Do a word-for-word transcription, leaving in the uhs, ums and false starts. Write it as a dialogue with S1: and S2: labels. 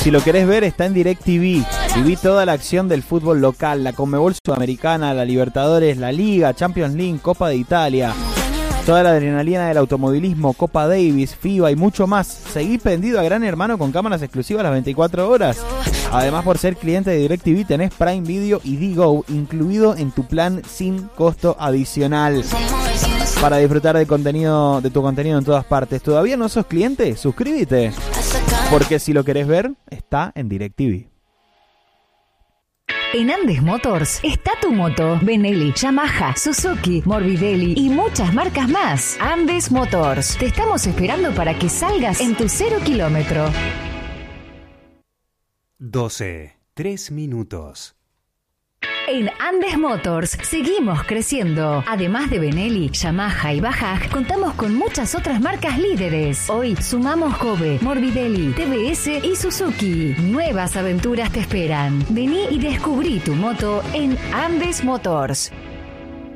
S1: Si lo querés ver, está en DirecTV. Viví toda la acción del fútbol local, la Conmebol Sudamericana, la Libertadores, la Liga, Champions League, Copa de Italia. Toda la adrenalina del automovilismo, Copa Davis, FIBA y mucho más. Seguí prendido a Gran Hermano con cámaras exclusivas las veinticuatro horas. Además, por ser cliente de DirecTV, tenés Prime Video y Digo incluido en tu plan sin costo adicional. Para disfrutar de contenido, de tu contenido en todas partes. ¿Todavía no sos cliente? Suscríbete. Porque si lo querés ver, está en DirecTV.
S2: En Andes Motors está tu moto, Benelli, Yamaha, Suzuki, Morbidelli y muchas marcas más. Andes Motors, te estamos esperando para que salgas en tu cero kilómetro.
S3: doce, tres minutos.
S2: En Andes Motors seguimos creciendo. Además de Benelli, Yamaha y Bajaj, contamos con muchas otras marcas líderes. Hoy sumamos Kobe, Morbidelli, T V S y Suzuki. Nuevas aventuras te esperan. Vení y descubrí tu moto en Andes Motors.